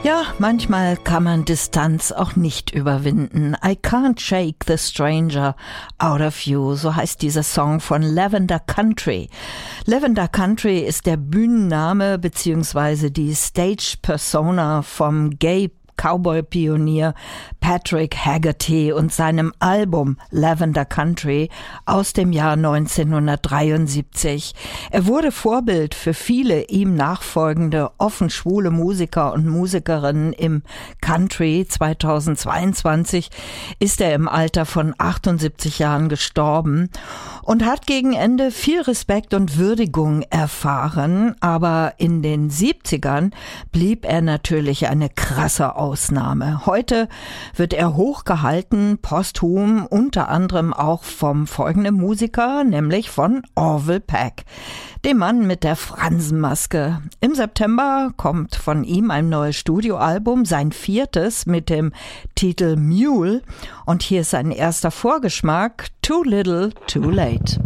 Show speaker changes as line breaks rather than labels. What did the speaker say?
Ja, manchmal kann man Distanz auch nicht überwinden. I can't shake the stranger out of you, so heißt dieser Song von Lavender Country. Lavender Country ist der Bühnenname bzw. die Stage-Persona vom Gay-Cowboy-Pionier Patrick Haggerty und seinem Album Lavender Country aus dem Jahr 1973. Er wurde Vorbild für viele ihm nachfolgende offen schwule Musiker und Musikerinnen im Country. 2022 ist er im Alter von 78 Jahren gestorben und hat gegen Ende viel Respekt und Würdigung erfahren, aber in den 70ern blieb er natürlich eine krasse Ausnahme. Heute wird er hochgehalten, posthum, unter anderem auch vom folgenden Musiker, nämlich von Orville Peck, dem Mann mit der Fransenmaske. Im September kommt von ihm ein neues Studioalbum, sein 4. mit dem Titel Mule. Und hier ist ein erster Vorgeschmack, Too Little, Too Late.